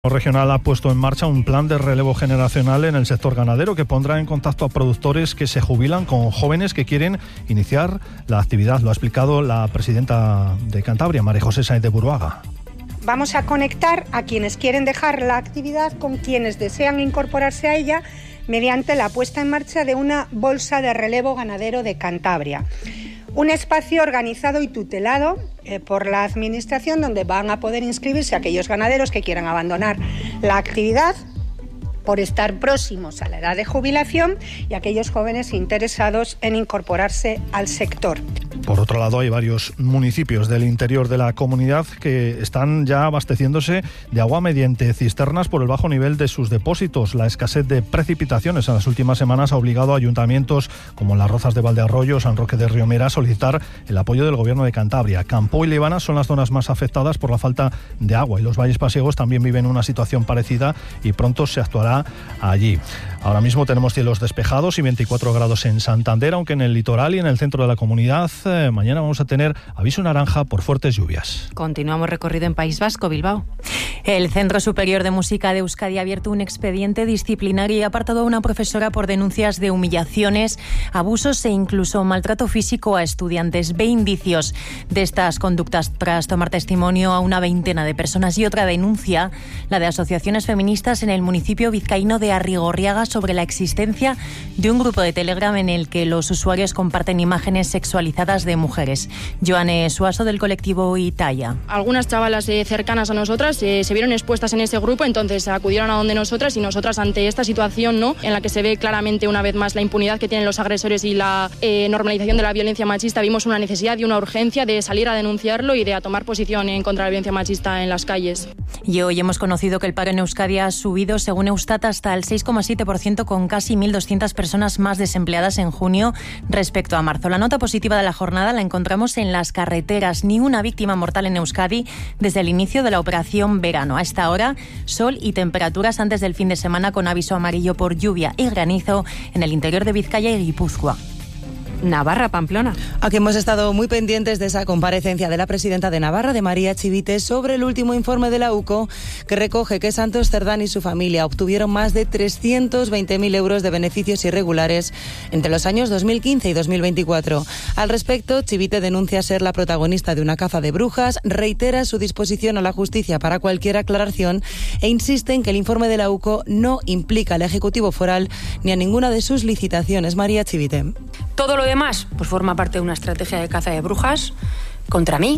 Regional ha puesto en marcha un plan de relevo generacional en el sector ganadero que pondrá en contacto a productores que se jubilan con jóvenes que quieren iniciar la actividad. Lo ha explicado la presidenta de Cantabria, María José Sáenz de Buruaga. Vamos a conectar a quienes quieren dejar la actividad con quienes desean incorporarse a ella mediante la puesta en marcha de una bolsa de relevo ganadero de Cantabria. Un espacio organizado y tutelado por la Administración donde van a poder inscribirse aquellos ganaderos que quieran abandonar la actividad por estar próximos a la edad de jubilación y aquellos jóvenes interesados en incorporarse al sector. Por otro lado, hay varios municipios del interior de la comunidad que están ya abasteciéndose de agua mediante cisternas por el bajo nivel de sus depósitos. La escasez de precipitaciones en las últimas semanas ha obligado a ayuntamientos como Las Rozas de Valdearroyo, San Roque de Riomera a solicitar el apoyo del Gobierno de Cantabria. Campoo y Libana son las zonas más afectadas por la falta de agua y los valles pasiegos también viven una situación parecida y pronto se actuará allí. Ahora mismo tenemos cielos despejados y 24 grados en Santander, aunque en el litoral y en el centro de la comunidad mañana vamos a tener aviso naranja por fuertes lluvias. Continuamos recorrido en País Vasco, Bilbao. El Centro Superior de Música de Euskadi ha abierto un expediente disciplinario y ha apartado a una profesora por denuncias de humillaciones, abusos e incluso maltrato físico a estudiantes. Ve indicios de estas conductas tras tomar testimonio a una veintena de personas. Y otra denuncia, la de asociaciones feministas en el municipio vizcaíno de Arrigorriaga, sobre la existencia de un grupo de Telegram en el que los usuarios comparten imágenes sexualizadas de mujeres. Joane Suaso, del colectivo Italia. Algunas chavalas cercanas a nosotras se vieron expuestas en ese grupo, entonces acudieron a donde nosotras y nosotras ante esta situación, ¿no?, en la que se ve claramente una vez más la impunidad que tienen los agresores y la normalización de la violencia machista, vimos una necesidad y una urgencia de salir a denunciarlo y de a tomar posición en contra de la violencia machista en las calles. Y hoy hemos conocido que el paro en Euskadi ha subido, según Eustat, hasta el 6,7%, con casi 1.200 personas más desempleadas en junio respecto a marzo. La nota positiva de la jornada la encontramos en las carreteras. Ni una víctima mortal en Euskadi desde el inicio de la operación verano. A esta hora, sol y temperaturas antes del fin de semana con aviso amarillo por lluvia y granizo en el interior de Vizcaya y Guipúzcoa. Navarra, Pamplona. Aquí hemos estado muy pendientes de esa comparecencia de la presidenta de Navarra, de María Chivite, sobre el último informe de la UCO que recoge que Santos Cerdán y su familia obtuvieron más de 320.000 euros de beneficios irregulares entre los años 2015 y 2024. Al respecto, Chivite denuncia ser la protagonista de una caza de brujas, reitera su disposición a la justicia para cualquier aclaración e insiste en que el informe de la UCO no implica al Ejecutivo Foral ni a ninguna de sus licitaciones. María Chivite. Todo lo demás pues forma parte de una estrategia de caza de brujas contra mí,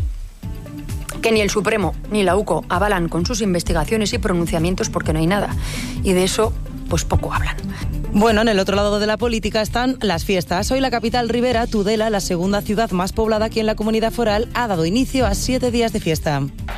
que ni el Supremo ni la UCO avalan con sus investigaciones y pronunciamientos porque no hay nada. Y de eso, pues poco hablan. Bueno, en el otro lado de la política están las fiestas. Hoy la capital Ribera, Tudela, la segunda ciudad más poblada aquí en la Comunidad Foral, ha dado inicio a 7 días de fiesta.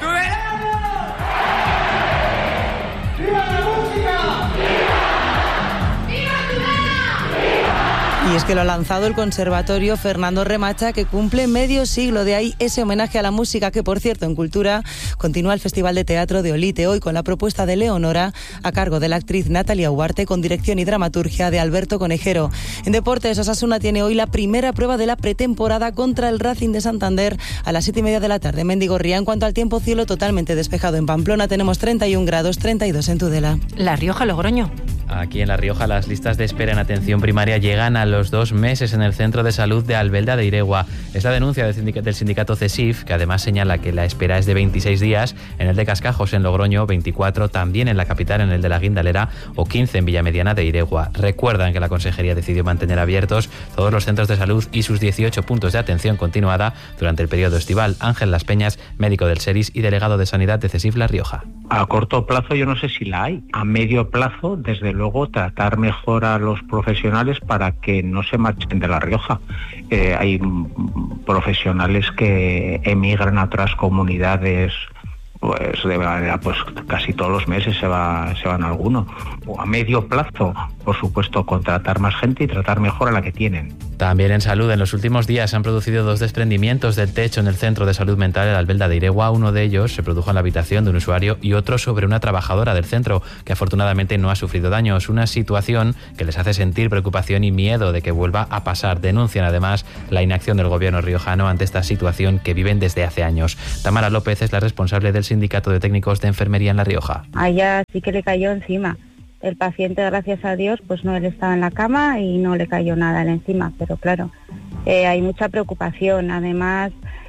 Y es que lo ha lanzado el Conservatorio Fernando Remacha, que cumple medio siglo. De ahí ese homenaje a la música, que por cierto en Cultura continúa el Festival de Teatro de Olite, hoy con la propuesta de Leonora a cargo de la actriz Natalia Ugarte, con dirección y dramaturgia de Alberto Conejero. En deportes, Osasuna tiene hoy la primera prueba de la pretemporada contra el Racing de Santander a las 7:30 de la tarde en Mendigorría. En cuanto al tiempo, cielo totalmente despejado en Pamplona, tenemos 31 grados, 32 en Tudela. La Rioja, Logroño. Aquí en La Rioja las listas de espera en atención primaria llegan a los 2 meses en el Centro de Salud de Albelda de Iregua. Es la denuncia del sindicato CESIF, que además señala que la espera es de 26 días en el de Cascajos en Logroño, 24 también en la capital en el de La Guindalera o 15 en Villamediana de Iregua. Recuerdan que la Consejería decidió mantener abiertos todos los centros de salud y sus 18 puntos de atención continuada durante el periodo estival. Ángel Las Peñas, médico del SERIS y delegado de Sanidad de CESIF La Rioja. A corto plazo yo no sé si la hay. A medio plazo, desde luego, tratar mejor a los profesionales para que no se marchen de La Rioja. Hay profesionales que emigran a otras comunidades, pues de manera, pues casi todos los meses se van algunos. O a medio plazo, por supuesto, contratar más gente y tratar mejor a la que tienen. También en salud, en los últimos días se han producido 2 desprendimientos del techo en el Centro de Salud Mental de la Albelda de Iregua. Uno de ellos se produjo en la habitación de un usuario y otro sobre una trabajadora del centro, que afortunadamente no ha sufrido daños. Una situación que les hace sentir preocupación y miedo de que vuelva a pasar. Denuncian además la inacción del gobierno riojano ante esta situación que viven desde hace años. Tamara López es la responsable del Sindicato de Técnicos de Enfermería en La Rioja. A ella sí que le cayó encima. El paciente, gracias a Dios, pues no, él estaba en la cama y no le cayó nada encima, pero claro, hay mucha preocupación. Además,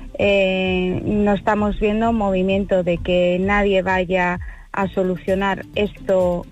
no estamos viendo movimiento de que nadie vaya a solucionar esto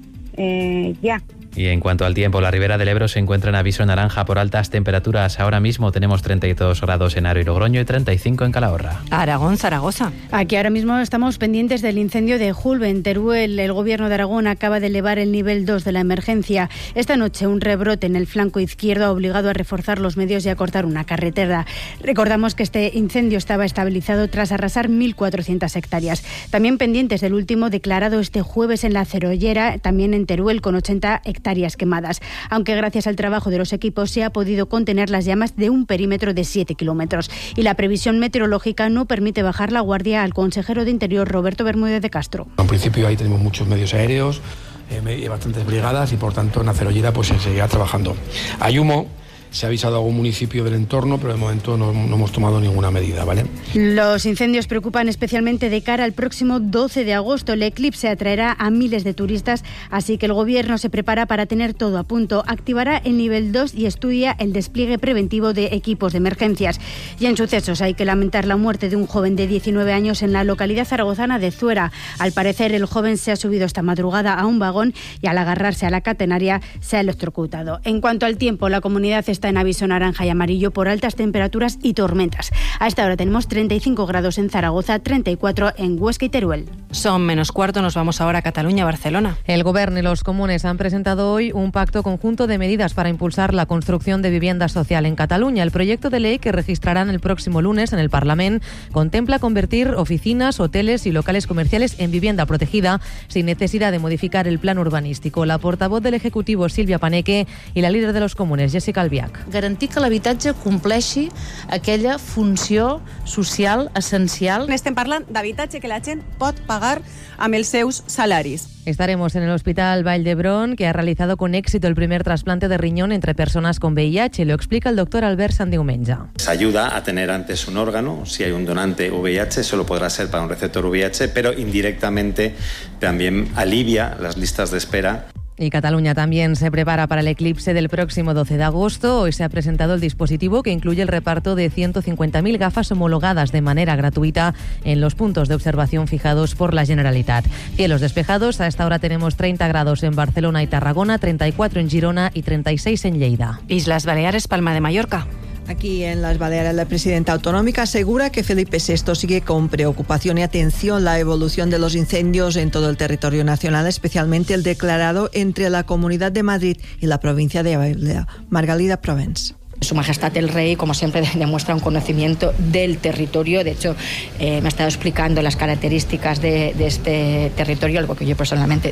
ya. Y en cuanto al tiempo, la Ribera del Ebro se encuentra en aviso naranja por altas temperaturas. Ahora mismo tenemos 32 grados en Aro y Logroño y 35 en Calahorra. Aragón, Zaragoza. Aquí ahora mismo estamos pendientes del incendio de Julbe en Teruel. El Gobierno de Aragón acaba de elevar el nivel 2 de la emergencia. Esta noche un rebrote en el flanco izquierdo ha obligado a reforzar los medios y a cortar una carretera. Recordamos que este incendio estaba estabilizado tras arrasar 1.400 hectáreas. También pendientes del último declarado este jueves en La Cerollera, también en Teruel, con 80 hectáreas quemadas, aunque gracias al trabajo de los equipos se ha podido contener las llamas de un perímetro de 7 kilómetros. Y la previsión meteorológica no permite bajar la guardia al consejero de Interior, Roberto Bermúdez de Castro. En principio ahí tenemos muchos medios aéreos, bastantes brigadas y por tanto en La Cerollera pues se seguirá trabajando. Hay humo. Se ha avisado a algún municipio del entorno, pero de momento no hemos tomado ninguna medida, ¿vale? Los incendios preocupan especialmente de cara al próximo 12 de agosto. El eclipse atraerá a miles de turistas, así que el Gobierno se prepara para tener todo a punto. Activará el nivel 2 y estudia el despliegue preventivo de equipos de emergencias. Y en sucesos hay que lamentar la muerte de un joven de 19 años en la localidad zaragozana de Zuera. Al parecer, el joven se ha subido esta madrugada a un vagón y al agarrarse a la catenaria se ha electrocutado. En cuanto al tiempo, la comunidad está en aviso naranja y amarillo por altas temperaturas y tormentas. A esta hora tenemos 35 grados en Zaragoza, 34 en Huesca y Teruel. Son -4, nos vamos ahora a Cataluña, Barcelona. El Gobierno y los comunes han presentado hoy un pacto conjunto de medidas para impulsar la construcción de vivienda social en Cataluña. El proyecto de ley que registrarán el próximo lunes en el Parlamento contempla convertir oficinas, hoteles y locales comerciales en vivienda protegida sin necesidad de modificar el plan urbanístico. La portavoz del Ejecutivo, Sílvia Paneque, y la líder de los comunes, Jessica Albiach. Garantir que l'habitatge compleixi aquella funció social essencial. Estem parlant d'habitatge que la gent pot pagar amb els seus salaris. Estaremos en el Hospital Vall d'Hebron, que ha realizado con éxito el primer trasplante de riñón entre personas con VIH. Lo explica el doctor Albert Sandiumenja. Se ayuda a tener antes un órgano. Si hay un donante VIH, solo podrá ser para un receptor VIH, pero indirectamente también alivia las listas de espera. Y Cataluña también se prepara para el eclipse del próximo 12 de agosto. Hoy se ha presentado el dispositivo que incluye el reparto de 150.000 gafas homologadas de manera gratuita en los puntos de observación fijados por la Generalitat. Cielos despejados, a esta hora tenemos 30 grados en Barcelona y Tarragona, 34 en Girona y 36 en Lleida. Islas Baleares, Palma de Mallorca. Aquí en las Baleares, la presidenta autonómica asegura que Felipe VI sigue con preocupación y atención la evolución de los incendios en todo el territorio nacional, especialmente el declarado entre la Comunidad de Madrid y la provincia de Baviera. Margalida Provence. Su Majestad el Rey, como siempre, demuestra un conocimiento del territorio. De hecho, me ha estado explicando las características de este territorio, algo que yo personalmente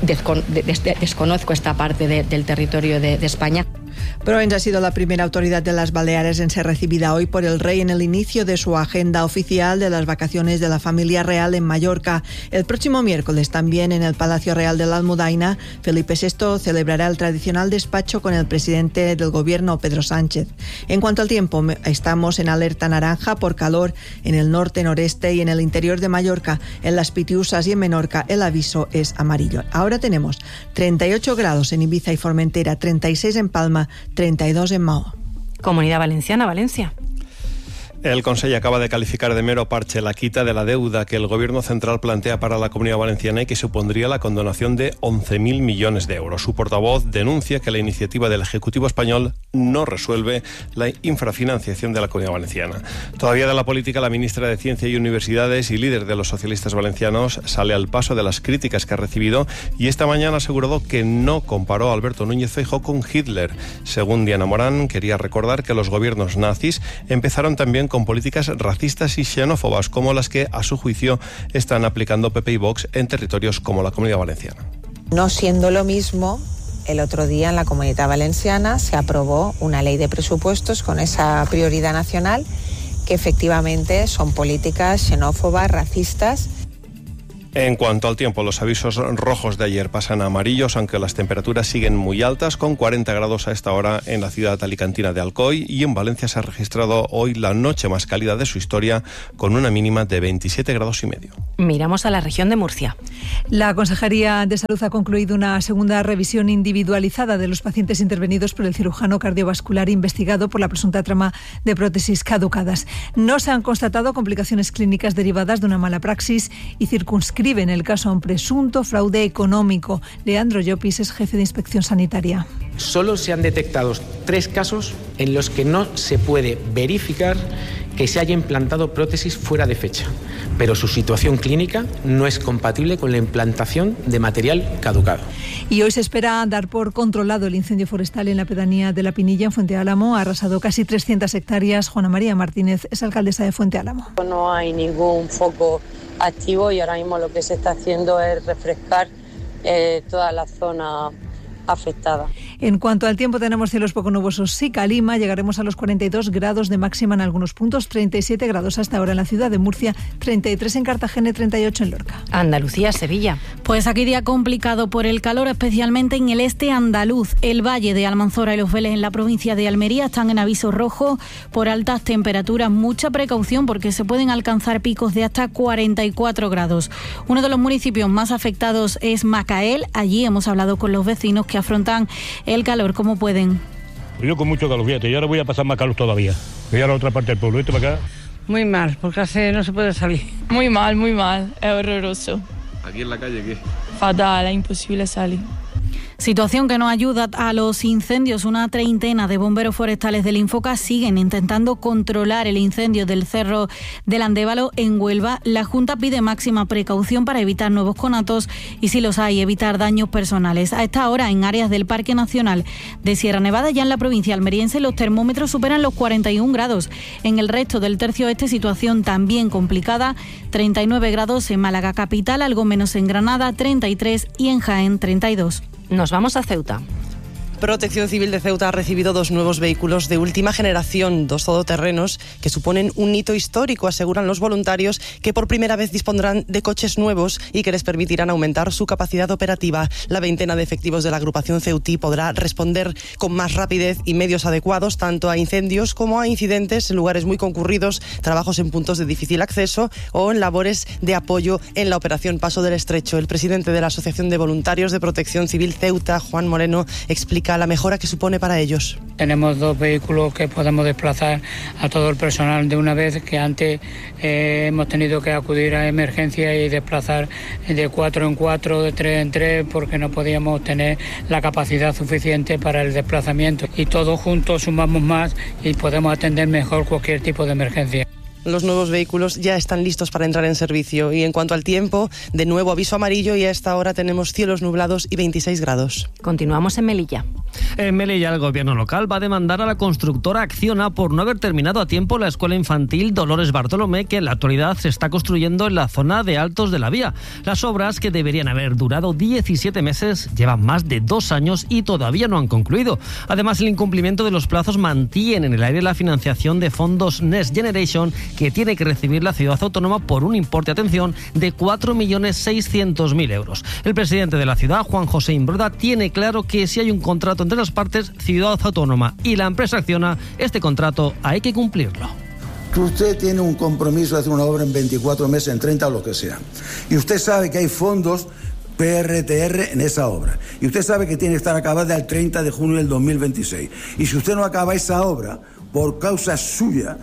desconozco esta parte del territorio de España. Provence ha sido la primera autoridad de las Baleares en ser recibida hoy por el rey en el inicio de su agenda oficial de las vacaciones de la familia real en Mallorca. El próximo miércoles, también en el Palacio Real de la Almudaina, Felipe VI celebrará el tradicional despacho con el presidente del gobierno, Pedro Sánchez. En cuanto al tiempo, estamos en alerta naranja por calor en el norte, noreste y en el interior de Mallorca. En las Pitiusas y en Menorca el aviso es amarillo. Ahora tenemos 38 grados en Ibiza y Formentera, 36 en Palma, 32 en Maó. Comunidad Valenciana, Valencia. El Consell acaba de calificar de mero parche la quita de la deuda que el Gobierno central plantea para la Comunidad Valenciana y que supondría la condonación de 11.000 millones de euros. Su portavoz denuncia que la iniciativa del Ejecutivo español no resuelve la infrafinanciación de la Comunidad Valenciana. Todavía de la política, la ministra de Ciencia y Universidades y líder de los socialistas valencianos sale al paso de las críticas que ha recibido y esta mañana ha asegurado que no comparó a Alberto Núñez Feijóo con Hitler. Según Diana Morán, quería recordar que los gobiernos nazis empezaron también con políticas racistas y xenófobas como las que, a su juicio, están aplicando PP y Vox en territorios como la Comunidad Valenciana. No siendo lo mismo el otro día en la Comunitat Valenciana se aprobó una ley de presupuestos con esa prioridad nacional, que efectivamente son políticas xenófobas, racistas. En cuanto al tiempo, los avisos rojos de ayer pasan a amarillos, aunque las temperaturas siguen muy altas, con 40 grados a esta hora en la ciudad alicantina de Alcoy, y en Valencia se ha registrado hoy la noche más cálida de su historia, con una mínima de 27 grados y medio. Miramos a la región de Murcia. La Consejería de Salud ha concluido una segunda revisión individualizada de los pacientes intervenidos por el cirujano cardiovascular investigado por la presunta trama de prótesis caducadas. No se han constatado complicaciones clínicas derivadas de una mala praxis y circunscriben en el caso a un presunto fraude económico. Leandro Llopis es jefe de Inspección Sanitaria. Solo se han detectado 3 casos en los que no se puede verificar que se haya implantado prótesis fuera de fecha, pero su situación clínica no es compatible con la implantación de material caducado. Y hoy se espera dar por controlado el incendio forestal en la pedanía de La Pinilla, en Fuente Álamo. Ha arrasado casi 300 hectáreas. Juana María Martínez es alcaldesa de Fuente Álamo. No hay ningún foco activo y ahora mismo lo que se está haciendo es refrescar toda la zona afectada. En cuanto al tiempo, tenemos cielos poco nubosos y calima. Llegaremos a los 42 grados de máxima en algunos puntos, 37 grados hasta ahora en la ciudad de Murcia, 33 en Cartagena y 38 en Lorca. Andalucía, Sevilla. Pues aquí día complicado por el calor, especialmente en el este andaluz. El valle de Almanzora y Los Vélez en la provincia de Almería están en aviso rojo por altas temperaturas. Mucha precaución porque se pueden alcanzar picos de hasta 44 grados. Uno de los municipios más afectados es Macael. Allí hemos hablado con los vecinos que afrontan el calor como pueden. Yo con mucho calor, fíjate, y ahora voy a pasar más calor todavía. Voy a la otra parte del pueblo, ¿viste para acá? Muy mal, porque no se puede salir. Muy mal, es horroroso. ¿Aquí en la calle qué? Fatal, es imposible salir. Situación que no ayuda a los incendios. Una treintena de bomberos forestales del Infoca siguen intentando controlar el incendio del Cerro del Andévalo en Huelva. La Junta pide máxima precaución para evitar nuevos conatos y, si los hay, evitar daños personales. A esta hora, en áreas del Parque Nacional de Sierra Nevada, ya en la provincia almeriense, los termómetros superan los 41 grados. En el resto del tercio oeste, situación también complicada. 39 grados en Málaga capital, algo menos en Granada, 33 y en Jaén, 32. Nos vamos a Ceuta. Protección Civil de Ceuta ha recibido 2 nuevos vehículos de última generación, 2 todoterrenos, que suponen un hito histórico, aseguran los voluntarios, que por primera vez dispondrán de coches nuevos y que les permitirán aumentar su capacidad operativa. La veintena de efectivos de la agrupación Ceutí podrá responder con más rapidez y medios adecuados tanto a incendios como a incidentes en lugares muy concurridos, trabajos en puntos de difícil acceso o en labores de apoyo en la operación Paso del Estrecho. El presidente de la Asociación de Voluntarios de Protección Civil Ceuta, Juan Moreno, explica la mejora que supone para ellos. Tenemos 2 vehículos que podemos desplazar a todo el personal de una vez, que antes hemos tenido que acudir a emergencia y desplazar de 4 en 4, de 3 en 3, porque no podíamos tener la capacidad suficiente para el desplazamiento. Y todos juntos sumamos más y podemos atender mejor cualquier tipo de emergencia. Los nuevos vehículos ya están listos para entrar en servicio. Y en cuanto al tiempo, de nuevo aviso amarillo y a esta hora tenemos cielos nublados y 26 grados. Continuamos en Melilla. En Melilla, el gobierno local va a demandar a la constructora Acciona por no haber terminado a tiempo la escuela infantil Dolores Bartolomé, que en la actualidad se está construyendo en la zona de Altos de la Vía. Las obras, que deberían haber durado 17 meses, llevan más de 2 años y todavía no han concluido. Además, el incumplimiento de los plazos mantiene en el aire la financiación de fondos Next Generation, que tiene que recibir la ciudad autónoma por un importe, atención, de 4.600.000 euros. El presidente de la ciudad, Juan José Imbroda, tiene claro que si hay un contrato entre las partes, ciudad autónoma y la empresa Acciona, este contrato hay que cumplirlo. Usted tiene un compromiso de hacer una obra en 24 meses, en 30 o lo que sea. Y usted sabe que hay fondos PRTR en esa obra. Y usted sabe que tiene que estar acabada el 30 de junio del 2026. Y si usted no acaba esa obra, por causa suya,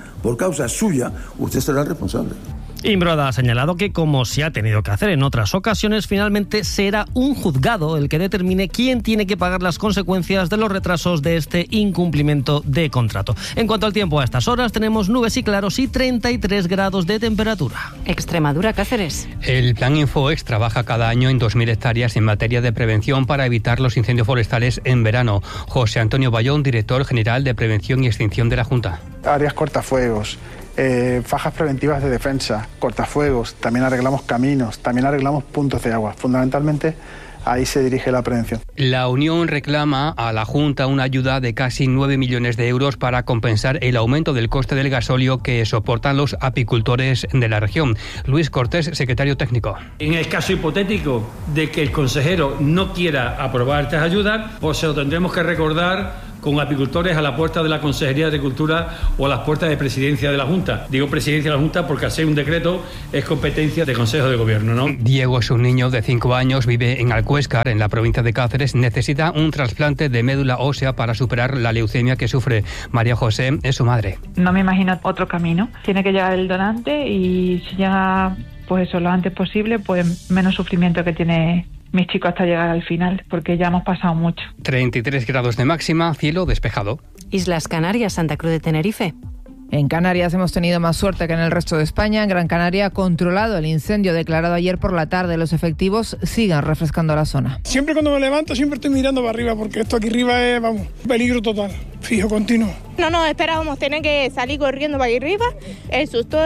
usted será el responsable. Imbroda ha señalado que, como se ha tenido que hacer en otras ocasiones, finalmente será un juzgado el que determine quién tiene que pagar las consecuencias de los retrasos de este incumplimiento de contrato. En cuanto al tiempo, a estas horas tenemos nubes y claros y 33 grados de temperatura. Extremadura, Cáceres. El Plan Infoex trabaja cada año en 2.000 hectáreas en materia de prevención para evitar los incendios forestales en verano. José Antonio Bayón, director general de Prevención y Extinción de la Junta. Áreas cortafuegos, fajas preventivas de defensa, cortafuegos, también arreglamos caminos, también arreglamos puntos de agua. Fundamentalmente ahí se dirige la prevención. La Unión reclama a la Junta una ayuda de casi 9 millones de euros para compensar el aumento del coste del gasóleo que soportan los apicultores de la región. Luis Cortés, secretario técnico. En el caso hipotético de que el consejero no quiera aprobar estas ayudas, pues se lo tendremos que recordar con apicultores a la puerta de la Consejería de Agricultura o a las puertas de Presidencia de la Junta. Digo Presidencia de la Junta porque al ser un decreto es competencia de Consejo de Gobierno, ¿no? Diego es un niño de 5 años, vive en Alcuéscar, en la provincia de Cáceres. Necesita un trasplante de médula ósea para superar la leucemia que sufre. María José es su madre. No me imagino otro camino. Tiene que llegar el donante y si llega pues eso lo antes posible, pues menos sufrimiento que tiene mis chicos hasta llegar al final, porque ya hemos pasado mucho. 33 grados de máxima, cielo despejado. Islas Canarias, Santa Cruz de Tenerife. En Canarias hemos tenido más suerte que en el resto de España. En Gran Canaria ha controlado el incendio declarado ayer por la tarde. Los efectivos siguen refrescando la zona. Siempre cuando me levanto siempre estoy mirando para arriba porque esto aquí arriba es, peligro total, fijo, continuo. No nos esperábamos tener que salir corriendo para aquí arriba. El susto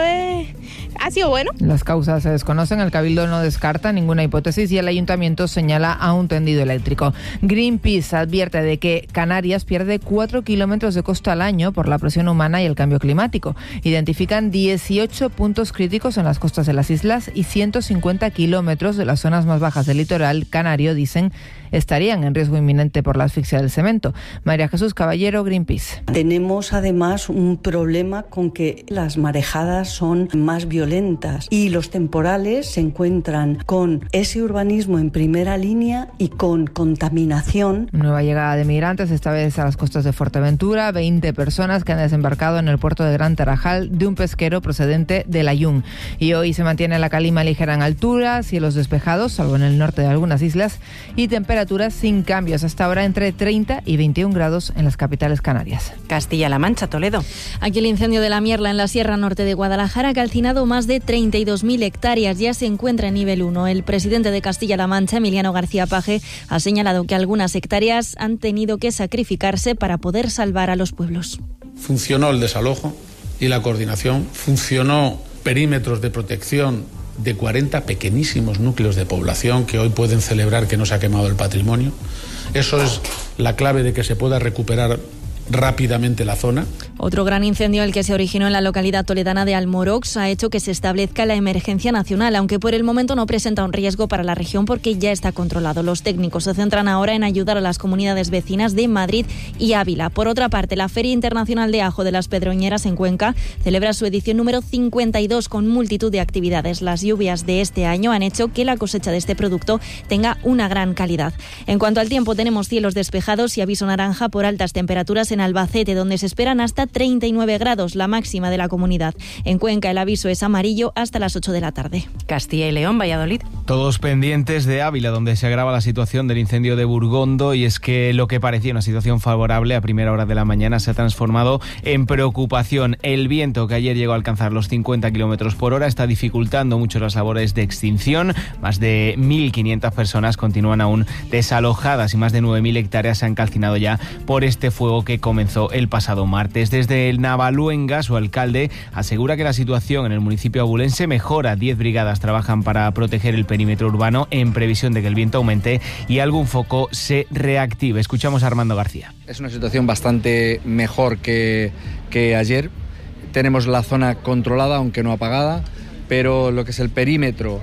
ha sido bueno. Las causas se desconocen, el Cabildo no descarta ninguna hipótesis y el Ayuntamiento señala a un tendido eléctrico. Greenpeace advierte de que Canarias pierde 4 kilómetros de costa al año por la presión humana y el cambio climático. Identifican 18 puntos críticos en las costas de las islas y 150 kilómetros de las zonas más bajas del litoral canario, dicen, estarían en riesgo inminente por la asfixia del cemento. María Jesús Caballero, Greenpeace. Tenemos además un problema con que las marejadas son más violentas y los temporales se encuentran con ese urbanismo en primera línea y con contaminación. Nueva llegada de migrantes, esta vez a las costas de Fuerteventura. 20 personas que han desembarcado en el puerto de Gran Tarajal de un pesquero procedente de Layún. Y hoy se mantiene la calima ligera en altura, cielos despejados, salvo en el norte de algunas islas, y temperaturas sin cambios hasta ahora entre 30 y 21 grados en las capitales canarias. Castilla-La Mancha, Toledo. Aquí el incendio de la Mierla en la Sierra Norte de Guadalajara ha calcinado más de 32.000 hectáreas. Ya se encuentra en nivel 1. El presidente de Castilla-La Mancha, Emiliano García Paje, ha señalado que algunas hectáreas han tenido que sacrificarse para poder salvar a los pueblos. Funcionó el desalojo y la coordinación, funcionó perímetros de protección de 40 pequeñísimos núcleos de población que hoy pueden celebrar que no se ha quemado el patrimonio. Eso es la clave de que se pueda recuperar rápidamente la zona. Otro gran incendio, el que se originó en la localidad toledana de Almorox, ha hecho que se establezca la emergencia nacional, aunque por el momento no presenta un riesgo para la región porque ya está controlado. Los técnicos se centran ahora en ayudar a las comunidades vecinas de Madrid y Ávila. Por otra parte, la Feria Internacional de Ajo de las Pedroñeras en Cuenca celebra su edición número 52 con multitud de actividades. Las lluvias de este año han hecho que la cosecha de este producto tenga una gran calidad. En cuanto al tiempo, tenemos cielos despejados y aviso naranja por altas temperaturas en Albacete, donde se esperan hasta 39 grados, la máxima de la comunidad. En Cuenca el aviso es amarillo hasta las 8 de la tarde. Castilla y León, Valladolid. Todos pendientes de Ávila, donde se agrava la situación del incendio de Burgondo, y es que lo que parecía una situación favorable a primera hora de la mañana se ha transformado en preocupación. El viento, que ayer llegó a alcanzar los 50 kilómetros por hora, está dificultando mucho las labores de extinción. Más de 1.500 personas continúan aún desalojadas y más de 9.000 hectáreas se han calcinado ya por este fuego que comenzó el pasado martes. Desde el Navaluenga, su alcalde asegura que la situación en el municipio abulense mejora. 10 brigadas trabajan para proteger el perímetro urbano en previsión de que el viento aumente y algún foco se reactive. Escuchamos a Armando García. Es una situación bastante mejor que ayer. Tenemos la zona controlada, aunque no apagada, pero lo que es el perímetro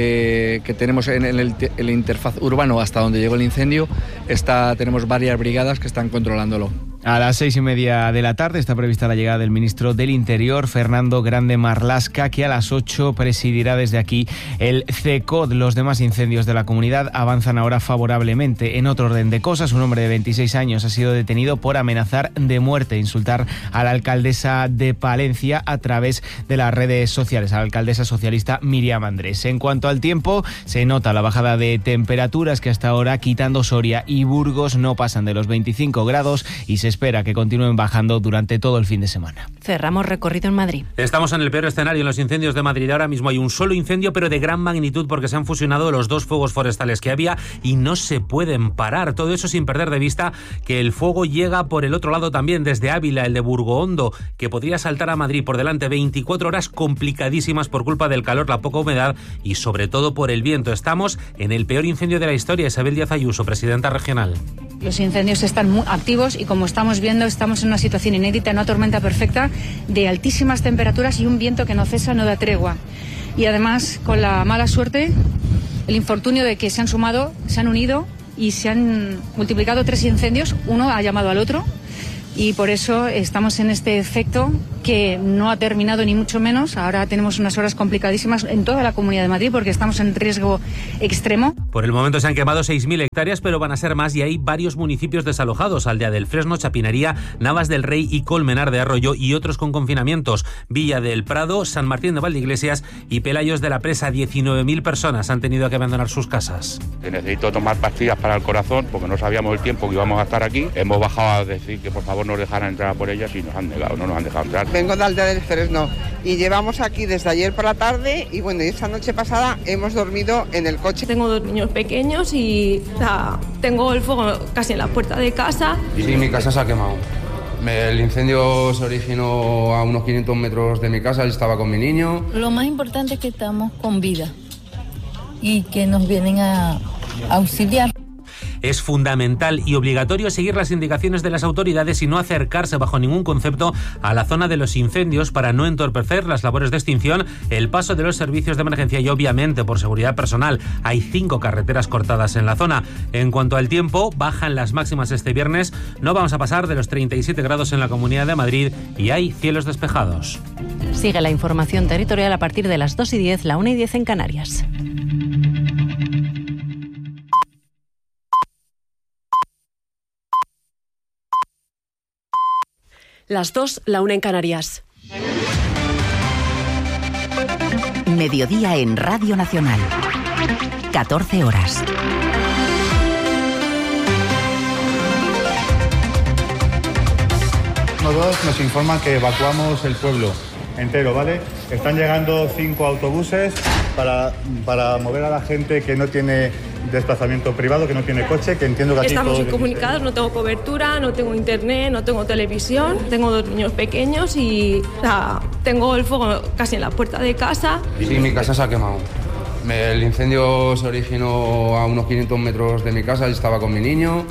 que tenemos en el interfaz urbano hasta donde llegó el incendio, tenemos varias brigadas que están controlándolo. A las 6:30 de la tarde está prevista la llegada del ministro del Interior, Fernando Grande Marlaska, que a las 8 presidirá desde aquí el CECOD. Los demás incendios de la comunidad avanzan ahora favorablemente. En otro orden de cosas, un hombre de 26 años ha sido detenido por amenazar de muerte, insultar a la alcaldesa de Palencia a través de las redes sociales, a la alcaldesa socialista Miriam Andrés. En cuanto al tiempo, se nota la bajada de temperaturas que hasta ahora, quitando Soria y Burgos, no pasan de los 25 grados y se espera que continúen bajando durante todo el fin de semana. Cerramos recorrido en Madrid. Estamos en el peor escenario en los incendios de Madrid. Ahora mismo hay un solo incendio, pero de gran magnitud, porque se han fusionado los 2 fuegos forestales que había y no se pueden parar. Todo eso sin perder de vista que el fuego llega por el otro lado también, desde Ávila, el de Burgoondo, que podría saltar a Madrid por delante. 24 horas complicadísimas por culpa del calor, la poca humedad y sobre todo por el viento. Estamos en el peor incendio de la historia. Isabel Díaz Ayuso, presidenta regional. Los incendios están muy activos y, como estamos viendo, estamos en una situación inédita, una tormenta perfecta de altísimas temperaturas y un viento que no cesa, no da tregua. Y además, con la mala suerte, el infortunio de que se han unido y se han multiplicado 3 incendios. Uno ha llamado al otro y por eso estamos en este efecto que no ha terminado ni mucho menos. Ahora tenemos unas horas complicadísimas en toda la Comunidad de Madrid porque estamos en riesgo extremo. Por el momento se han quemado 6.000 hectáreas, pero van a ser más y hay varios municipios desalojados: Aldea del Fresno, Chapinería, Navas del Rey y Colmenar de Arroyo, y otros con confinamientos: Villa del Prado, San Martín de Valdeiglesias y Pelayos de la Presa. 19.000 personas han tenido que abandonar sus casas. Necesito tomar pastillas para el corazón porque no sabíamos el tiempo que íbamos a estar aquí. Hemos bajado a decir que por favor nos dejaran entrar por ellas y nos han negado, no nos han dejado entrar. Vengo de Aldea del Fresno y llevamos aquí desde ayer por la tarde y bueno, esta noche pasada hemos dormido en el coche. Tengo 2 niños pequeños y tengo el fuego casi en la puerta de casa. Sí, mi casa se ha quemado. El incendio se originó a unos 500 metros de mi casa, yo estaba con mi niño. Lo más importante es que estamos con vida y que nos vienen a auxiliar. Es fundamental y obligatorio seguir las indicaciones de las autoridades y no acercarse bajo ningún concepto a la zona de los incendios para no entorpecer las labores de extinción, el paso de los servicios de emergencia y, obviamente, por seguridad personal. Hay 5 carreteras cortadas en la zona. En cuanto al tiempo, bajan las máximas este viernes. No vamos a pasar de los 37 grados en la Comunidad de Madrid y hay cielos despejados. Sigue la información territorial a partir de las 2:10, la 1:10 en Canarias. Las 2, la 1 en Canarias. Mediodía en Radio Nacional. 14 horas. Nos informan que evacuamos el pueblo entero, ¿vale? Están llegando 5 autobuses para mover a la gente que no tiene desplazamiento privado, que no tiene coche, que entiendo que aquí estamos todos incomunicados, no tengo cobertura, no tengo internet, no tengo televisión, tengo 2 niños pequeños y tengo el fuego casi en la puerta de casa. Sí, mi casa se ha quemado. El incendio se originó a unos 500 metros de mi casa, yo estaba con mi niño.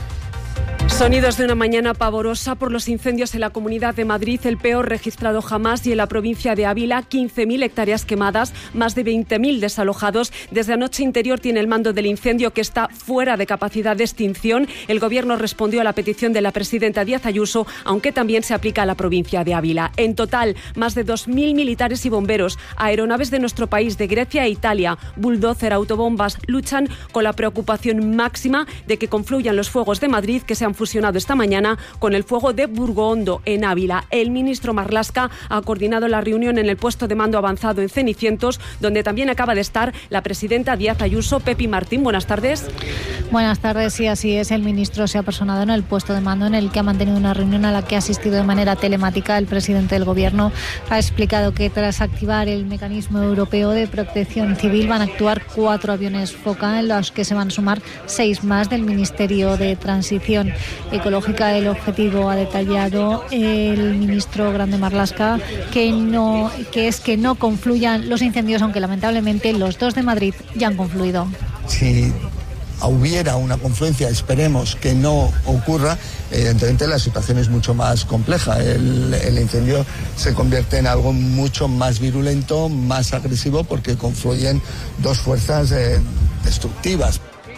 Sonidos de una mañana pavorosa por los incendios en la Comunidad de Madrid, el peor registrado jamás, y en la provincia de Ávila, 15.000 hectáreas quemadas, más de 20.000 desalojados. Desde anoche Interior tiene el mando del incendio, que está fuera de capacidad de extinción. El Gobierno respondió a la petición de la presidenta Díaz Ayuso, aunque también se aplica a la provincia de Ávila. En total, más de 2.000 militares y bomberos, aeronaves de nuestro país, de Grecia e Italia, bulldozer, autobombas, luchan con la preocupación máxima de que confluyan los fuegos de Madrid, que se han fusionado esta mañana con el fuego de Burgoondo, en Ávila. El ministro Marlaska ha coordinado la reunión en el puesto de mando avanzado en Cenicientos, donde también acaba de estar la presidenta Díaz Ayuso. Pepi Martín, buenas tardes. Buenas tardes, sí, así es. El ministro se ha personado en el puesto de mando, en el que ha mantenido una reunión a la que ha asistido de manera telemática. El presidente del Gobierno ha explicado que tras activar el mecanismo europeo de protección civil van a actuar 4 aviones Foca, en los que se van a sumar 6 más del Ministerio de Transición Ecológica. El objetivo, ha detallado el ministro Grande Marlaska, que es que no confluyan los incendios, aunque lamentablemente los 2 de Madrid ya han confluido. Si hubiera una confluencia, esperemos que no ocurra, evidentemente la situación es mucho más compleja. El incendio se convierte en algo mucho más virulento, más agresivo, porque confluyen 2 fuerzas destructivas.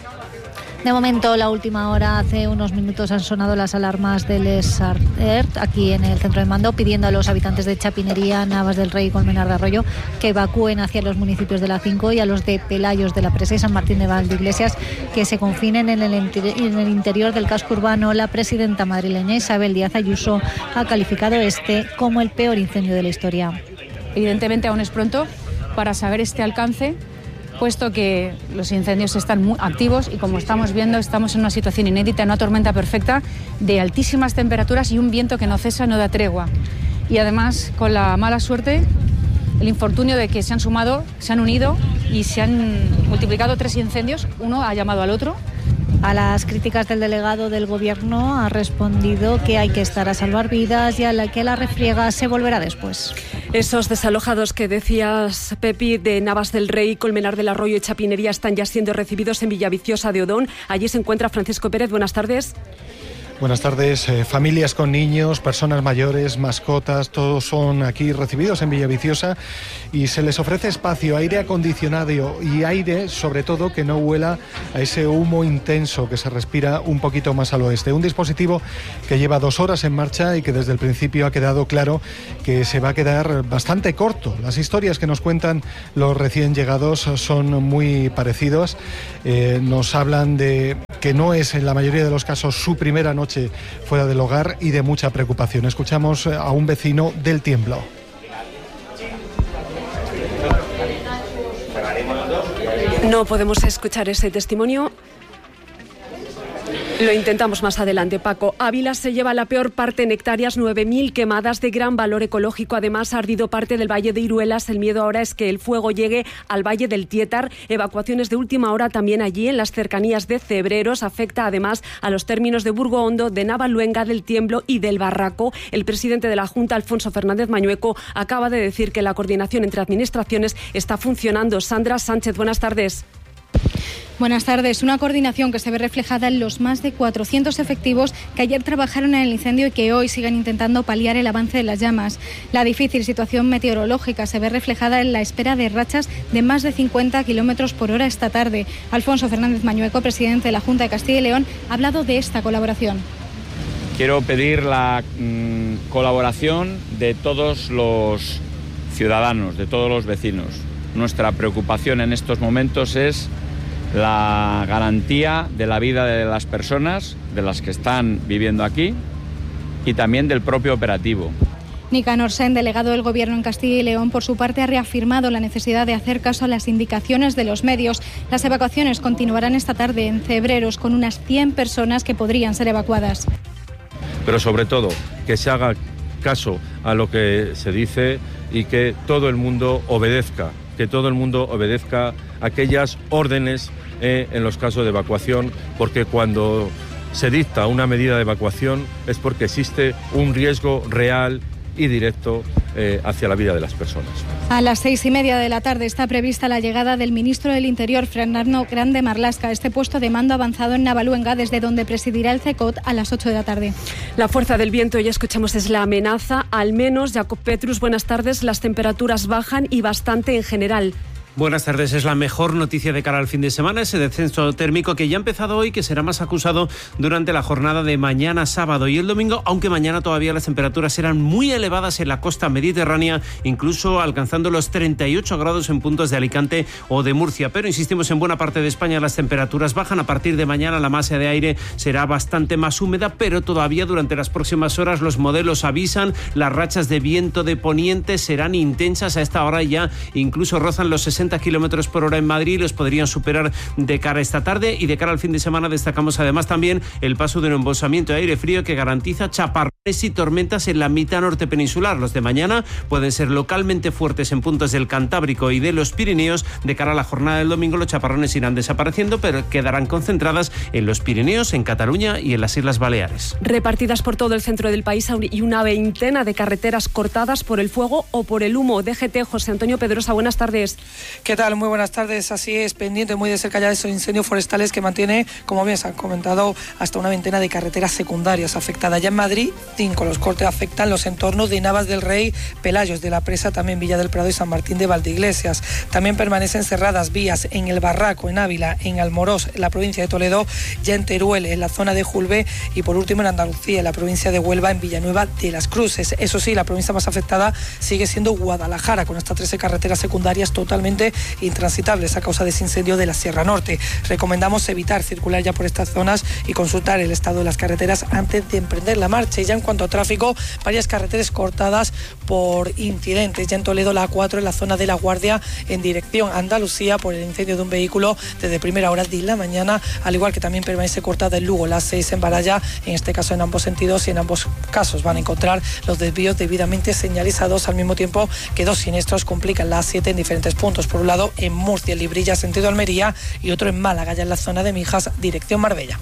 De momento, la última hora, hace unos minutos han sonado las alarmas del SARERT aquí en el centro de mando, pidiendo a los habitantes de Chapinería, Navas del Rey y Colmenar de Arroyo que evacúen hacia los municipios de la 5, y a los de Pelayos de la Presa y San Martín de Valdeiglesias que se confinen en el interior del casco urbano. La presidenta madrileña Isabel Díaz Ayuso ha calificado este como el peor incendio de la historia. Evidentemente aún es pronto para saber este alcance puesto que los incendios están muy activos y, como estamos viendo, estamos en una situación inédita, en una tormenta perfecta de altísimas temperaturas y un viento que no cesa, no da tregua. Y además, con la mala suerte, el infortunio de que se han unido y se han multiplicado 3 incendios. Uno ha llamado al otro. A las críticas del delegado del Gobierno ha respondido que hay que estar a salvar vidas y que la refriega se volverá después. Esos desalojados que decías, Pepi, de Navas del Rey, Colmenar del Arroyo y Chapinería están ya siendo recibidos en Villaviciosa de Odón. Allí se encuentra Francisco Pérez. Buenas tardes. Buenas tardes. Familias con niños, personas mayores, mascotas, todos son aquí recibidos en Villaviciosa y se les ofrece espacio, aire acondicionado y aire, sobre todo, que no huela a ese humo intenso que se respira un poquito más al oeste. Un dispositivo que lleva 2 horas en marcha y que desde el principio ha quedado claro que se va a quedar bastante corto. Las historias que nos cuentan los recién llegados son muy parecidas. Nos hablan de que no es, en la mayoría de los casos, su primera noche fuera del hogar y de mucha preocupación. Escuchamos a un vecino del Tiemblo. No podemos escuchar ese testimonio. Lo intentamos más adelante, Paco. Ávila se lleva la peor parte en hectáreas, 9.000 quemadas de gran valor ecológico. Además, ha ardido parte del Valle de Iruelas. El miedo ahora es que el fuego llegue al Valle del Tietar. Evacuaciones de última hora también allí, en las cercanías de Cebreros. Afecta además a los términos de Burgo-Hondo, de Navaluenga, del Tiemblo y del Barraco. El presidente de la Junta, Alfonso Fernández Mañueco, acaba de decir que la coordinación entre administraciones está funcionando. Sandra Sánchez, buenas tardes. Buenas tardes. Una coordinación que se ve reflejada en los más de 400 efectivos que ayer trabajaron en el incendio y que hoy siguen intentando paliar el avance de las llamas. La difícil situación meteorológica se ve reflejada en la espera de rachas de más de 50 kilómetros por hora esta tarde. Alfonso Fernández Mañueco, presidente de la Junta de Castilla y León, ha hablado de esta colaboración. Quiero pedir la colaboración de todos los ciudadanos, de todos los vecinos. Nuestra preocupación en estos momentos es la garantía de la vida de las personas, de las que están viviendo aquí, y también del propio operativo. Nicanor Sen, delegado del Gobierno en Castilla y León, por su parte ha reafirmado la necesidad de hacer caso a las indicaciones de los medios. Las evacuaciones continuarán esta tarde en Cebreros, con unas 100 personas que podrían ser evacuadas. Pero sobre todo, que se haga caso a lo que se dice y que todo el mundo obedezca. Que todo el mundo obedezca aquellas órdenes en los casos de evacuación, porque cuando se dicta una medida de evacuación es porque existe un riesgo real y directo hacia la vida de las personas. A las 6:30 de la tarde está prevista la llegada del ministro del Interior, Fernando Grande Marlaska, a este puesto de mando avanzado en Navaluenga, desde donde presidirá el CECOT a las 8 de la tarde. La fuerza del viento, ya escuchamos, es la amenaza. Al menos, Jacob Petrus, buenas tardes. Las temperaturas bajan y bastante en general. Buenas tardes. Es la mejor noticia de cara al fin de semana, ese descenso térmico que ya ha empezado hoy, que será más acusado durante la jornada de mañana sábado y el domingo, aunque mañana todavía las temperaturas serán muy elevadas en la costa mediterránea, incluso alcanzando los 38 grados en puntos de Alicante o de Murcia. Pero insistimos, en buena parte de España las temperaturas bajan. A partir de mañana la masa de aire será bastante más húmeda, pero todavía durante las próximas horas los modelos avisan, las rachas de viento de poniente serán intensas. A esta hora ya incluso rozan los 60 kilómetros por hora en Madrid, los podrían superar de cara a esta tarde. Y de cara al fin de semana destacamos además también el paso de un embolsamiento de aire frío que garantiza chaparrones y tormentas en la mitad norte peninsular. Los de mañana pueden ser localmente fuertes en puntos del Cantábrico y de los Pirineos. De cara a la jornada del domingo los chaparrones irán desapareciendo, pero quedarán concentradas en los Pirineos, en Cataluña y en las Islas Baleares. Repartidas por todo el centro del país y una veintena de carreteras cortadas por el fuego o por el humo. DGT, José Antonio Pedrosa, buenas tardes. ¿Qué tal? Muy buenas tardes. Así es, pendiente muy de cerca ya de esos incendios forestales que mantiene, como bien se han comentado, hasta una veintena de carreteras secundarias afectadas. Ya en Madrid, 5. Los cortes afectan los entornos de Navas del Rey, Pelayos de la Presa, también Villa del Prado y San Martín de Valdeiglesias. También permanecen cerradas vías en El Barraco, en Ávila, en Almorós, en la provincia de Toledo, ya en Teruel, en la zona de Julbe, y por último en Andalucía, en la provincia de Huelva, en Villanueva de las Cruces. Eso sí, la provincia más afectada sigue siendo Guadalajara, con hasta 13 carreteras secundarias totalmente completamente intransitables a causa de ese incendio de la Sierra Norte. Recomendamos evitar circular ya por estas zonas y consultar el estado de las carreteras antes de emprender la marcha. Y ya en cuanto a tráfico, varias carreteras cortadas por incidentes. Ya en Toledo, la A4 en la zona de La Guardia en dirección a Andalucía por el incendio de un vehículo desde primera hora de la mañana, al igual que también permanece cortada en Lugo, la 6 en Baralla, en este caso en ambos sentidos, y en ambos casos van a encontrar los desvíos debidamente señalizados, al mismo tiempo que dos siniestros complican la A7 en diferentes puntos. Por un lado en Murcia, en Librilla, sentido Almería, y otro en Málaga, ya en la zona de Mijas, dirección Marbella.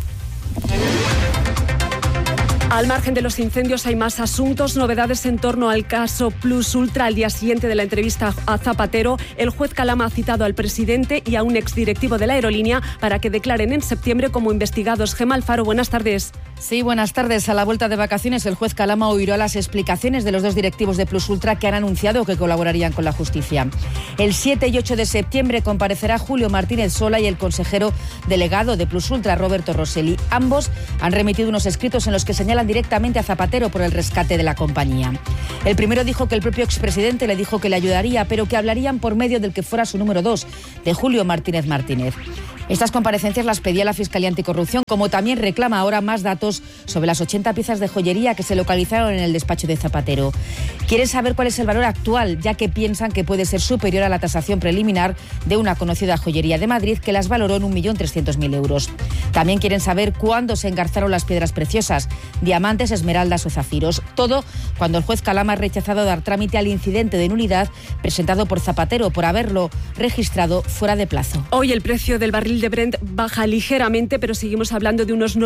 Al margen de los incendios hay más asuntos, novedades en torno al caso Plus Ultra. Al día siguiente de la entrevista a Zapatero, el juez Calama ha citado al presidente y a un exdirectivo de la aerolínea para que declaren en septiembre como investigados. Gemma Alfaro, buenas tardes. Sí, buenas tardes. A la vuelta de vacaciones, el juez Calama oirá las explicaciones de los dos directivos de Plus Ultra que han anunciado que colaborarían con la justicia. El 7 y 8 de septiembre comparecerá Julio Martínez Sola y el consejero delegado de Plus Ultra, Roberto Rosselli. Ambos han remitido unos escritos en los que señalan directamente a Zapatero por el rescate de la compañía. El primero dijo que el propio expresidente le dijo que le ayudaría, pero que hablarían por medio del que fuera su número 2, de Julio Martínez Martínez. Estas comparecencias las pedía la Fiscalía Anticorrupción, como también reclama ahora más datos sobre las 80 piezas de joyería que se localizaron en el despacho de Zapatero. Quieren saber cuál es el valor actual, ya que piensan que puede ser superior a la tasación preliminar de una conocida joyería de Madrid que las valoró en 1.300.000 euros. También quieren saber cuándo se engarzaron las piedras preciosas, diamantes, esmeraldas o zafiros. Todo cuando el juez Calama ha rechazado dar trámite al incidente de nulidad presentado por Zapatero por haberlo registrado fuera de plazo. Hoy el precio del barril de Brent baja ligeramente, pero seguimos hablando de unos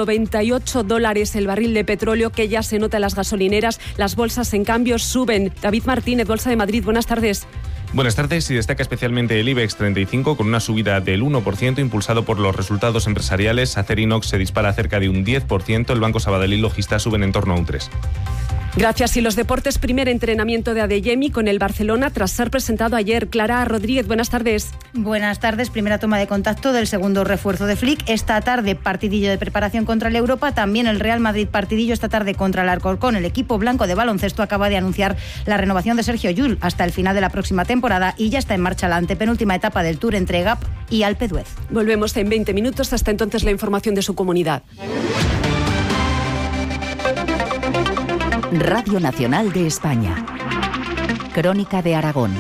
$98 el barril de petróleo, que ya se nota en las gasolineras. Las bolsas, en cambio, suben. David Martínez, Bolsa de Madrid, buenas tardes. Buenas tardes. Y destaca especialmente el IBEX 35 con una subida del 1% impulsado por los resultados empresariales. Acerinox se dispara cerca de un 10%. El Banco Sabadell y Logista suben en torno a un 3%. Gracias. Y los deportes, primer entrenamiento de Adeyemi con el Barcelona tras ser presentado ayer. Clara Rodríguez, buenas tardes. Buenas tardes. Primera toma de contacto del segundo refuerzo de Flick. Esta tarde partidillo de preparación contra el Europa. También el Real Madrid partidillo esta tarde contra el Alcorcón. El equipo blanco de baloncesto acaba de anunciar la renovación de Sergio Llull hasta el final de la próxima temporada y ya está en marcha la antepenúltima etapa del Tour entre Gap y Alpe d'Huez. Volvemos en 20 minutos. Hasta entonces la información de su comunidad. Radio Nacional de España. Crónica de Aragón.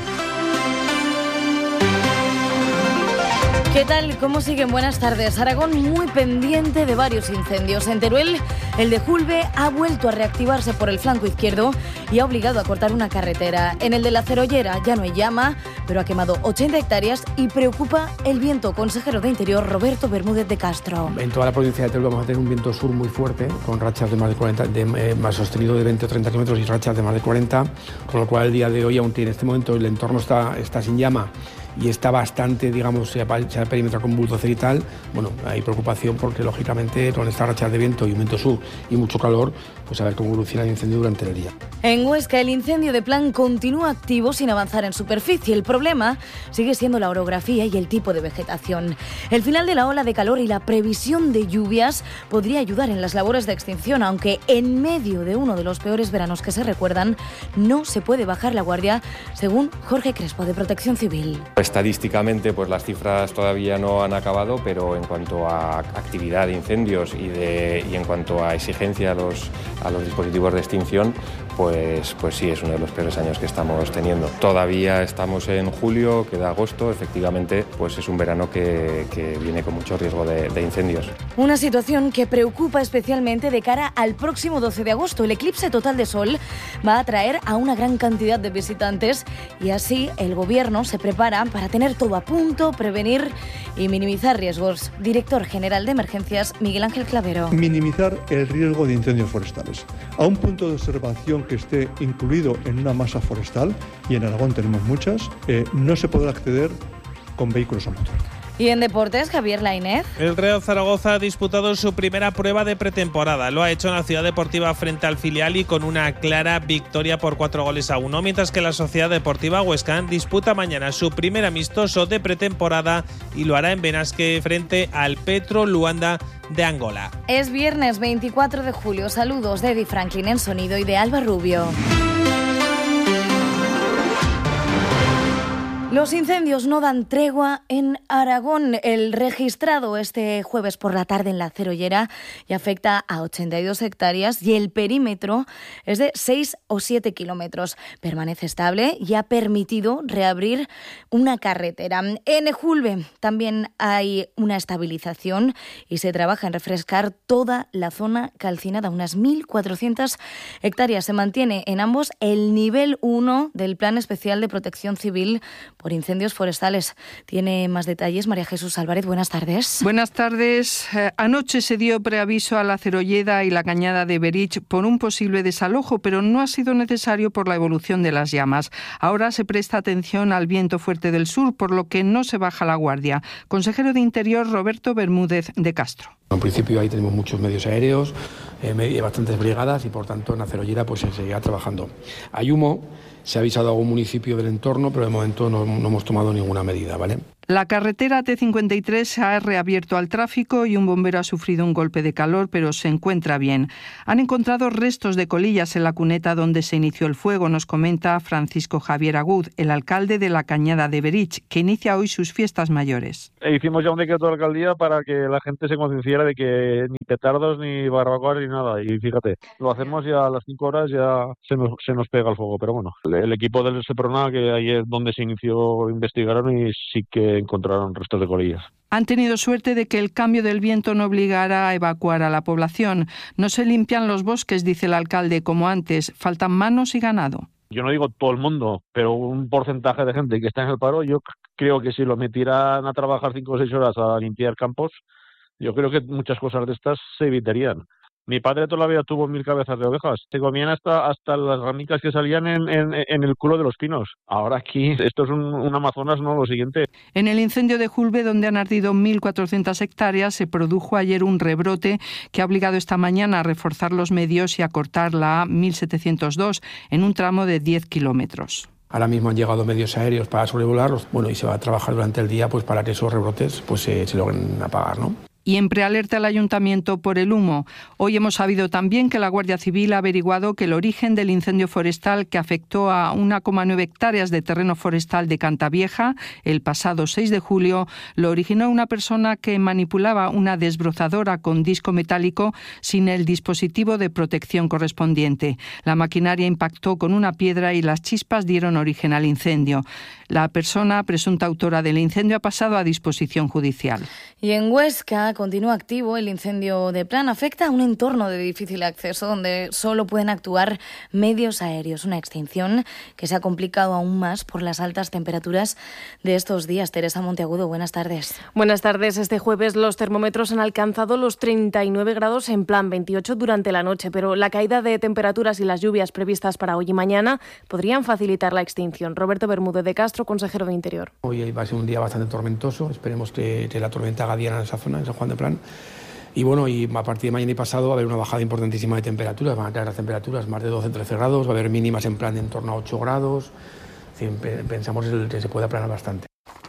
¿Qué tal? ¿Cómo siguen? Buenas tardes. Aragón muy pendiente de varios incendios. En Teruel, el de Julbe ha vuelto a reactivarse por el flanco izquierdo y ha obligado a cortar una carretera. En el de La Cerollera ya no hay llama, pero ha quemado 80 hectáreas y preocupa el viento. Consejero de Interior, Roberto Bermúdez de Castro. En toda la provincia de Teruel vamos a tener un viento sur muy fuerte, con rachas de más de 40, más sostenido de 20 o 30 kilómetros y rachas de más de 40, con lo cual el día de hoy, aunque en este momento el entorno está sin llama y está bastante, digamos, se perimetra con bulldozer y tal, bueno, hay preocupación porque, lógicamente, con estas rachas de viento y un viento sur y mucho calor, pues a ver cómo evoluciona el incendio durante el día. En Huesca, el incendio de Plan continúa activo sin avanzar en superficie. El problema sigue siendo la orografía y el tipo de vegetación. El final de la ola de calor y la previsión de lluvias podría ayudar en las labores de extinción, aunque en medio de uno de los peores veranos que se recuerdan, no se puede bajar la guardia, según Jorge Crespo, de Protección Civil. Estadísticamente, pues las cifras todavía no han acabado, pero en cuanto a actividad de incendios y en cuanto a exigencia a los dispositivos de extinción, pues sí, es uno de los peores años que estamos teniendo. Todavía estamos en julio, queda agosto, efectivamente, pues es un verano que viene con mucho riesgo de incendios. Una situación que preocupa especialmente de cara al próximo 12 de agosto. El eclipse total de sol va a atraer a una gran cantidad de visitantes y así el Gobierno se prepara para tener todo a punto, prevenir y minimizar riesgos. Director General de Emergencias, Miguel Ángel Clavero. Minimizar el riesgo de incendios forestales. A un punto de observación que esté incluido en una masa forestal, y en Aragón tenemos muchas, no se podrá acceder con vehículos a motor. Y en deportes, Javier Lainez. El Real Zaragoza ha disputado su primera prueba de pretemporada. Lo ha hecho en la Ciudad Deportiva frente al filial y con una clara victoria por 4-1, mientras que la Sociedad Deportiva Huesca disputa mañana su primer amistoso de pretemporada y lo hará en Benasque frente al Petro Luanda de Angola. Es viernes 24 de julio. Saludos de Eddie Franklin en sonido y de Alba Rubio. Los incendios no dan tregua en Aragón. El registrado este jueves por la tarde en La Cerollera y afecta a 82 hectáreas y el perímetro es de 6 o 7 kilómetros. Permanece estable y ha permitido reabrir una carretera. En Ejulbe también hay una estabilización y se trabaja en refrescar toda la zona calcinada. Unas 1.400 hectáreas. Se mantiene en ambos el nivel 1 del Plan Especial de Protección Civil por incendios forestales. Tiene más detalles María Jesús Álvarez. Buenas tardes. Buenas tardes. Anoche se dio preaviso a La Cerolleda y la Cañada de Berich por un posible desalojo, pero no ha sido necesario por la evolución de las llamas. Ahora se presta atención al viento fuerte del sur, por lo que no se baja la guardia. Consejero de Interior Roberto Bermúdez de Castro. En principio ahí tenemos muchos medios aéreos, bastantes brigadas y por tanto en La Cerollera pues se seguirá trabajando. Hay humo, se ha avisado a algún municipio del entorno, pero de momento no hemos tomado ninguna medida, ¿vale? La carretera T53 se ha reabierto al tráfico y un bombero ha sufrido un golpe de calor, pero se encuentra bien. Han encontrado restos de colillas en la cuneta donde se inició el fuego, nos comenta Francisco Javier Agud, el alcalde de la Cañada de Berich, que inicia hoy sus fiestas mayores. Hicimos ya un decreto de alcaldía para que la gente se concienciara de que ni petardos, ni barbacoas, ni nada. Y fíjate, lo hacemos ya a las 5 horas, ya se nos pega el fuego. Pero bueno, el equipo del Seprona, que ahí es donde se inició, investigaron y sí que encontraron restos de colillas. Han tenido suerte de que el cambio del viento no obligara a evacuar a la población. No se limpian los bosques, dice el alcalde, como antes. Faltan manos y ganado. Yo no digo todo el mundo, pero un porcentaje de gente que está en el paro, yo creo que si lo metieran a trabajar 5 o 6 horas a limpiar campos, yo creo que muchas cosas de estas se evitarían. Mi padre toda la vida tuvo 1000 cabezas de ovejas. Se comían hasta las ramicas que salían en el culo de los pinos. Ahora aquí, esto es un Amazonas, no lo siguiente. En el incendio de Ejulbe, donde han ardido 1.400 hectáreas, se produjo ayer un rebrote que ha obligado esta mañana a reforzar los medios y a cortar la A1702 en un tramo de 10 kilómetros. Ahora mismo han llegado medios aéreos para sobrevolarlos, y se va a trabajar durante el día pues para que esos rebrotes pues se logren apagar, ¿no? Y en prealerta el ayuntamiento por el humo. Hoy hemos sabido también que la Guardia Civil ha averiguado que el origen del incendio forestal que afectó a 1,9 hectáreas de terreno forestal de Cantavieja el pasado 6 de julio lo originó una persona que manipulaba una desbrozadora con disco metálico sin el dispositivo de protección correspondiente. La maquinaria impactó con una piedra y las chispas dieron origen al incendio. La persona presunta autora del incendio ha pasado a disposición judicial. Y en Huesca continúa activo el incendio de Plan. Afecta a un entorno de difícil acceso donde solo pueden actuar medios aéreos. Una extinción que se ha complicado aún más por las altas temperaturas de estos días. Teresa Monteagudo, buenas tardes. Buenas tardes. Este jueves los termómetros han alcanzado los 39 grados en Plan, 28 durante la noche, pero la caída de temperaturas y las lluvias previstas para hoy y mañana podrían facilitar la extinción. Roberto Bermúdez de Castro, consejero de Interior. Hoy va a ser un día bastante tormentoso. Esperemos que la tormenta haga diana en esa zona, en San Juan de Plan. Y a partir de mañana y pasado va a haber una bajada importantísima de temperaturas. Van a caer las temperaturas más de 12-13 grados, va a haber mínimas en Plan en torno a 8 grados. Pensamos que se puede aplanar bastante.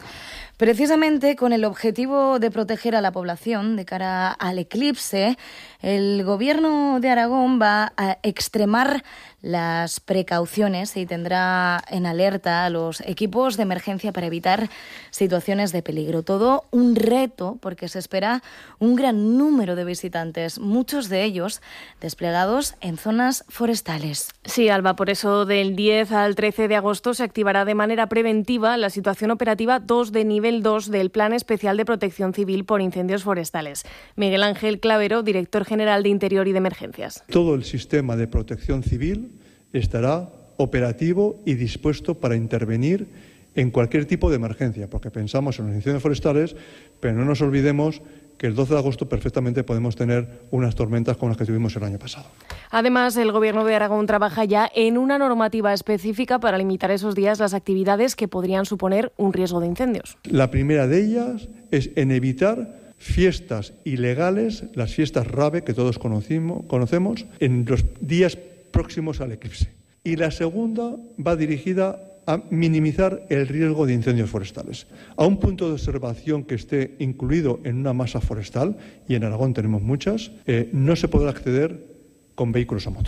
Precisamente con el objetivo de proteger a la población de cara al eclipse, el Gobierno de Aragón va a extremar las precauciones y tendrá en alerta a los equipos de emergencia para evitar situaciones de peligro. Todo un reto porque se espera un gran número de visitantes, muchos de ellos desplegados en zonas forestales. Sí, Alba, por eso del 10 al 13 de agosto se activará de manera preventiva la situación operativa 2 de nivel 2 del Plan Especial de Protección Civil por Incendios Forestales. Miguel Ángel Clavero, director general de Interior y de Emergencias. Todo el sistema de protección civil estará operativo y dispuesto para intervenir en cualquier tipo de emergencia, porque pensamos en los incendios forestales, pero no nos olvidemos que el 12 de agosto perfectamente podemos tener unas tormentas como las que tuvimos el año pasado. Además, el Gobierno de Aragón trabaja ya en una normativa específica para limitar esos días las actividades que podrían suponer un riesgo de incendios. La primera de ellas es en evitar fiestas ilegales, las fiestas rave que todos conocemos, en los días próximos al eclipse. Y la segunda va dirigida a minimizar el riesgo de incendios forestales. A un punto de observación que esté incluido en una masa forestal, y en Aragón tenemos muchas, no se podrá acceder con vehículos a motor.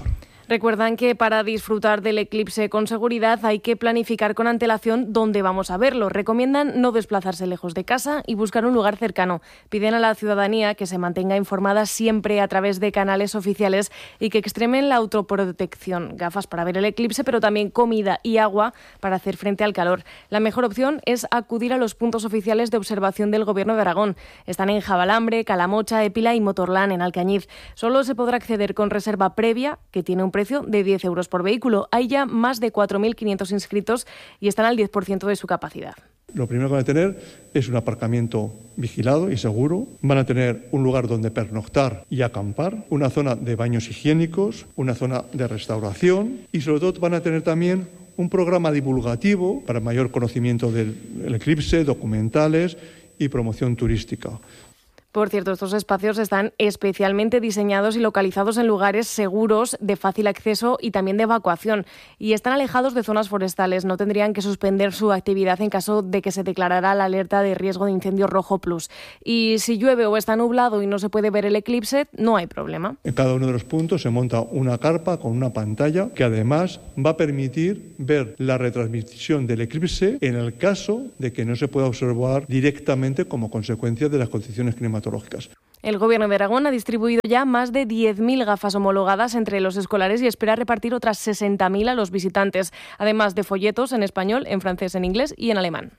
Recuerdan que para disfrutar del eclipse con seguridad hay que planificar con antelación dónde vamos a verlo. Recomiendan no desplazarse lejos de casa y buscar un lugar cercano. Piden a la ciudadanía que se mantenga informada siempre a través de canales oficiales y que extremen la autoprotección. Gafas para ver el eclipse, pero también comida y agua para hacer frente al calor. La mejor opción es acudir a los puntos oficiales de observación del Gobierno de Aragón. Están en Jabalambre, Calamocha, Épila y Motorlán, en Alcañiz. Solo se podrá acceder con reserva previa, que tiene un precio de 10 euros por vehículo. Hay ya más de 4.500 inscritos y están al 10% de su capacidad. Lo primero que van a tener es un aparcamiento vigilado y seguro. Van a tener un lugar donde pernoctar y acampar, una zona de baños higiénicos, una zona de restauración y sobre todo van a tener también un programa divulgativo para mayor conocimiento del eclipse, documentales y promoción turística. Por cierto, estos espacios están especialmente diseñados y localizados en lugares seguros, de fácil acceso y también de evacuación. Y están alejados de zonas forestales. No tendrían que suspender su actividad en caso de que se declarara la alerta de riesgo de incendio rojo plus. Y si llueve o está nublado y no se puede ver el eclipse, no hay problema. En cada uno de los puntos se monta una carpa con una pantalla que además va a permitir ver la retransmisión del eclipse en el caso de que no se pueda observar directamente como consecuencia de las condiciones climatológicas. El Gobierno de Aragón ha distribuido ya más de 10.000 gafas homologadas entre los escolares y espera repartir otras 60.000 a los visitantes, además de folletos en español, en francés, en inglés y en alemán.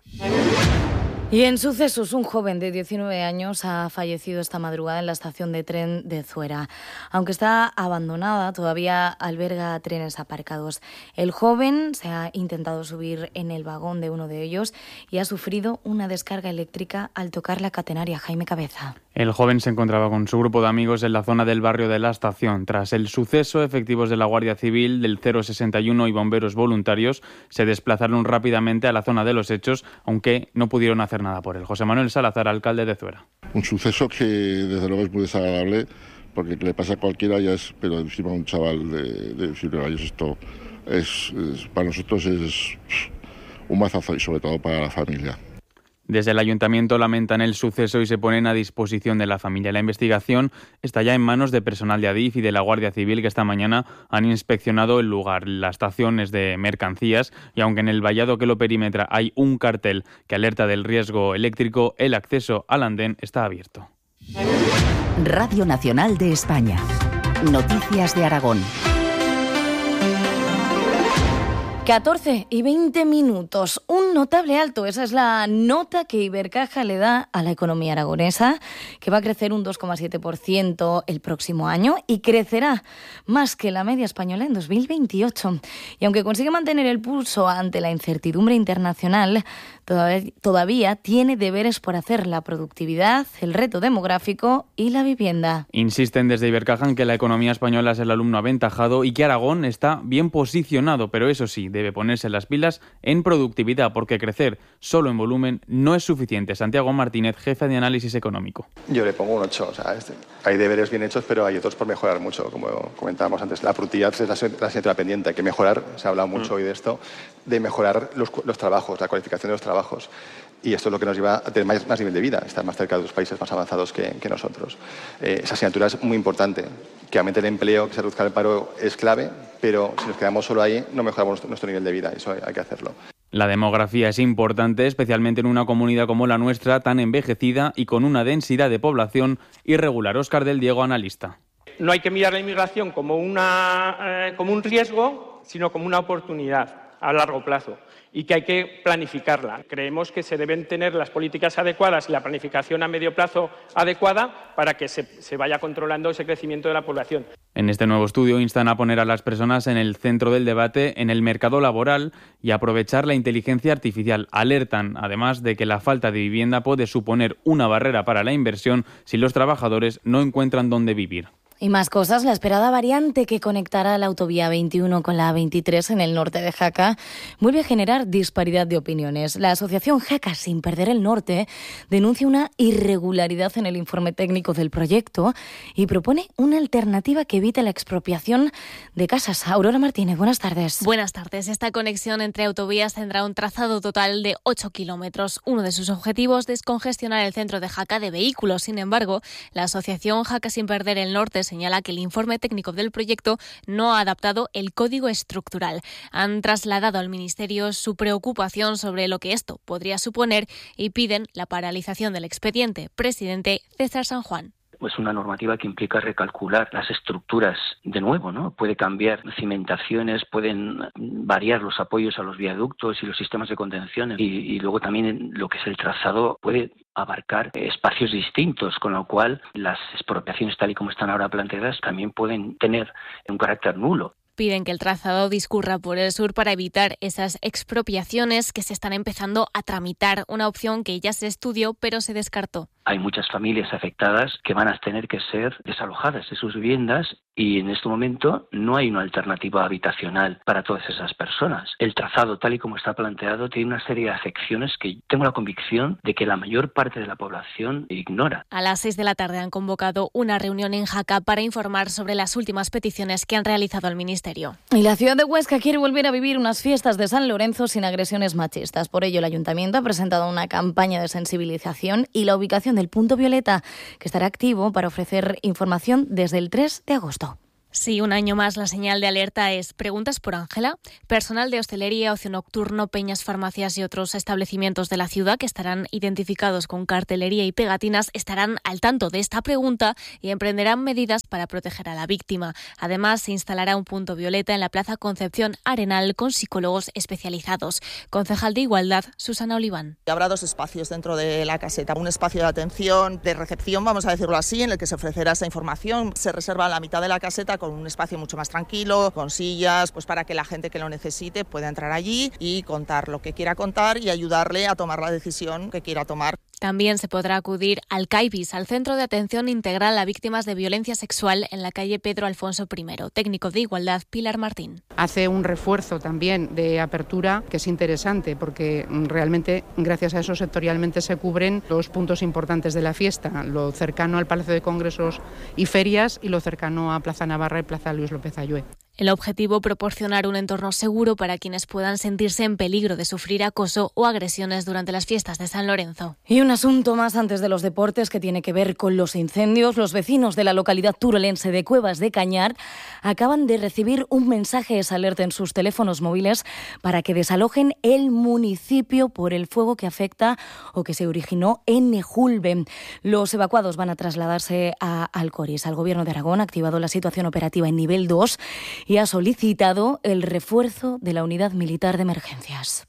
Y en sucesos, un joven de 19 años ha fallecido esta madrugada en la estación de tren de Zuera. Aunque está abandonada, todavía alberga trenes aparcados. El joven se ha intentado subir en el vagón de uno de ellos y ha sufrido una descarga eléctrica al tocar la catenaria. Jaime Cabeza. El joven se encontraba con su grupo de amigos en la zona del barrio de la estación. Tras el suceso, efectivos de la Guardia Civil, del 061 y bomberos voluntarios se desplazaron rápidamente a la zona de los hechos, aunque no pudieron hacer nada por él. José Manuel Salazar, alcalde de Zuera. Un suceso que desde luego es muy desagradable, porque le pasa a cualquiera, pero encima a un chaval de 19 años, esto es para nosotros es un mazazo y sobre todo para la familia. Desde el ayuntamiento lamentan el suceso y se ponen a disposición de la familia. La investigación está ya en manos de personal de Adif y de la Guardia Civil, que esta mañana han inspeccionado el lugar. La estación es de mercancías y aunque en el vallado que lo perimetra hay un cartel que alerta del riesgo eléctrico, el acceso al andén está abierto. Radio Nacional de España. Noticias de Aragón. 14:20. Un notable alto. Esa es la nota que Ibercaja le da a la economía aragonesa, que va a crecer un 2,7% el próximo año y crecerá más que la media española en 2028. Y aunque consigue mantener el pulso ante la incertidumbre internacional, todavía tiene deberes por hacer: la productividad, el reto demográfico y la vivienda. Insisten desde Ibercaja en que la economía española es el alumno aventajado y que Aragón está bien posicionado, pero eso sí, debe ponerse las pilas en productividad, porque crecer solo en volumen no es suficiente. Santiago Martínez, jefe de análisis económico. Yo le pongo un 8. O sea, hay deberes bien hechos, pero hay otros por mejorar mucho, como comentábamos antes. La productividad es la asignatura pendiente. Hay que mejorar, se ha hablado mucho hoy de esto, de mejorar los trabajos, la cualificación de los trabajos. Y esto es lo que nos lleva a tener más nivel de vida, estar más cerca de los países más avanzados que nosotros. Esa asignatura es muy importante. Que aumente el empleo, que se reduzca el paro es clave, pero si nos quedamos solo ahí no mejoramos nuestro nivel de vida. Eso hay que hacerlo. La demografía es importante, especialmente en una comunidad como la nuestra, tan envejecida y con una densidad de población irregular. Óscar del Diego, analista. No hay que mirar la inmigración como un riesgo, sino como una oportunidad a largo plazo, y que hay que planificarla. Creemos que se deben tener las políticas adecuadas y la planificación a medio plazo adecuada para que se vaya controlando ese crecimiento de la población. En este nuevo estudio instan a poner a las personas en el centro del debate en el mercado laboral y aprovechar la inteligencia artificial. Alertan, además, de que la falta de vivienda puede suponer una barrera para la inversión si los trabajadores no encuentran dónde vivir. Y más cosas, la esperada variante que conectará la autovía 21 con la A23 en el norte de Jaca vuelve a generar disparidad de opiniones. La asociación Jaca Sin Perder el Norte denuncia una irregularidad en el informe técnico del proyecto y propone una alternativa que evite la expropiación de casas. Aurora Martínez, buenas tardes. Buenas tardes. Esta conexión entre autovías tendrá un trazado total de 8 kilómetros. Uno de sus objetivos es descongestionar el centro de Jaca de vehículos. Sin embargo, la asociación Jaca Sin Perder el Norte señala que el informe técnico del proyecto no ha adaptado el código estructural. Han trasladado al Ministerio su preocupación sobre lo que esto podría suponer y piden la paralización del expediente. Presidente César San Juan. Es una normativa que implica recalcular las estructuras de nuevo, ¿no? Puede cambiar cimentaciones, pueden variar los apoyos a los viaductos y los sistemas de contención y luego también lo que es el trazado puede abarcar espacios distintos, con lo cual las expropiaciones tal y como están ahora planteadas también pueden tener un carácter nulo. Piden que el trazado discurra por el sur para evitar esas expropiaciones que se están empezando a tramitar, una opción que ya se estudió pero se descartó. Hay muchas familias afectadas que van a tener que ser desalojadas de sus viviendas y en este momento no hay una alternativa habitacional para todas esas personas. El trazado, tal y como está planteado, tiene una serie de afecciones que tengo la convicción de que la mayor parte de la población ignora. A las 6 de la tarde han convocado una reunión en Jaca para informar sobre las últimas peticiones que han realizado al Ministerio. Y la ciudad de Huesca quiere volver a vivir unas fiestas de San Lorenzo sin agresiones machistas. Por ello, el Ayuntamiento ha presentado una campaña de sensibilización y la ubicación del punto violeta, que estará activo para ofrecer información desde el 3 de agosto. Sí, un año más la señal de alerta es Preguntas por Ángela. Personal de hostelería, ocio nocturno, peñas, farmacias y otros establecimientos de la ciudad que estarán identificados con cartelería y pegatinas estarán al tanto de esta pregunta y emprenderán medidas para proteger a la víctima. Además, se instalará un punto violeta en la Plaza Concepción Arenal con psicólogos especializados. Concejal de Igualdad, Susana Oliván. Habrá dos espacios dentro de la caseta. Un espacio de atención, de recepción, vamos a decirlo así, en el que se ofrecerá esa información. Se reserva la mitad de la caseta con un espacio mucho más tranquilo, con sillas, pues para que la gente que lo necesite pueda entrar allí y contar lo que quiera contar y ayudarle a tomar la decisión que quiera tomar. También se podrá acudir al CAIVIS, al Centro de Atención Integral a Víctimas de Violencia Sexual en la calle Pedro Alfonso I. Técnico de Igualdad, Pilar Martín. Hace un refuerzo también de apertura que es interesante porque realmente gracias a eso sectorialmente se cubren los puntos importantes de la fiesta, lo cercano al Palacio de Congresos y Ferias y lo cercano a Plaza Navarra y Plaza Luis López Ayué. El objetivo, proporcionar un entorno seguro para quienes puedan sentirse en peligro de sufrir acoso o agresiones durante las fiestas de San Lorenzo. Y un asunto más antes de los deportes que tiene que ver con los incendios. Los vecinos de la localidad turolense de Cuevas de Cañar acaban de recibir un mensaje de alerta en sus teléfonos móviles para que desalojen el municipio por el fuego que afecta o que se originó en Nejulbe. Los evacuados van a trasladarse a Alcoris. El Gobierno de Aragón ha activado la situación operativa en nivel 2 y ha solicitado el refuerzo de la unidad militar de emergencias.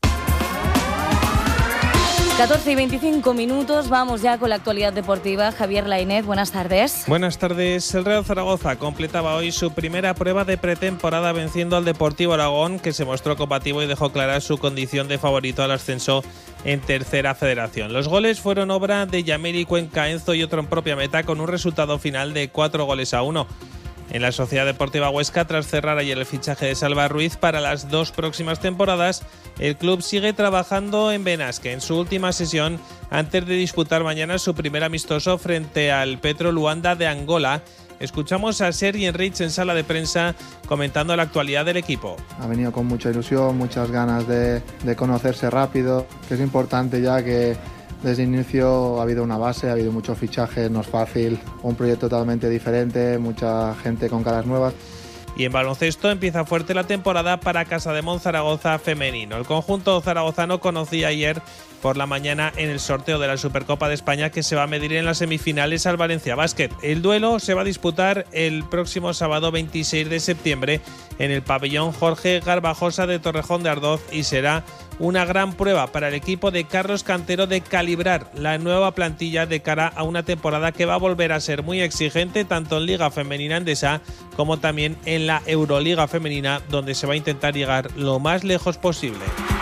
14:25, vamos ya con la actualidad deportiva. Javier Lainet, buenas tardes. Buenas tardes. El Real Zaragoza completaba hoy su primera prueba de pretemporada venciendo al Deportivo Aragón, que se mostró combativo y dejó clara su condición de favorito al ascenso en Tercera Federación. Los goles fueron obra de Yamiri Cuenca, Enzo y otro en propia meta con un resultado final de 4-1. En la Sociedad Deportiva Huesca, tras cerrar ayer el fichaje de Salva Ruiz para las 2 próximas temporadas, el club sigue trabajando en Benasque en su última sesión antes de disputar mañana su primer amistoso frente al Petro Luanda de Angola. Escuchamos a Sergi Enrich en sala de prensa comentando la actualidad del equipo. Ha venido con mucha ilusión, muchas ganas de conocerse rápido, que es importante ya que desde el inicio ha habido una base, ha habido muchos fichajes, no es fácil, un proyecto totalmente diferente, mucha gente con caras nuevas. Y en baloncesto empieza fuerte la temporada para Casademont Zaragoza femenino. El conjunto zaragozano conocía ayer por la mañana en el sorteo de la Supercopa de España que se va a medir en las semifinales al Valencia Basket. El duelo se va a disputar el próximo sábado 26 de septiembre en el pabellón Jorge Garbajosa de Torrejón de Ardoz y será una gran prueba para el equipo de Carlos Cantero de calibrar la nueva plantilla de cara a una temporada que va a volver a ser muy exigente tanto en Liga Femenina Endesa como también en la Euroliga Femenina, donde se va a intentar llegar lo más lejos posible.